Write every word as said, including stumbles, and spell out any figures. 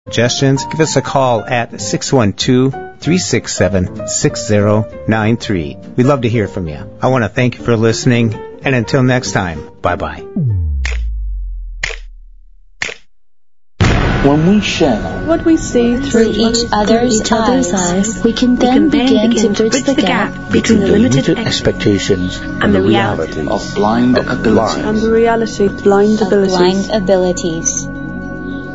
Suggestions, give us a call at six one two, three six seven, six zero nine three. We'd love to hear from you. I want to thank you for listening, and until next time, bye-bye. When we share what we see through, through each other's, each other's eyes, eyes, we can then, we can then begin, begin to bridge the gap between, between the limited expectations and, and the reality of blind of abilities. And the reality of blind of abilities. blind abilities.